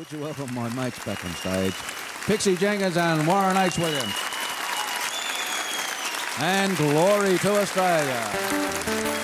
like to welcome my mates back on stage, Pixie Jenkins and Warren H. Williams. And glory to Australia.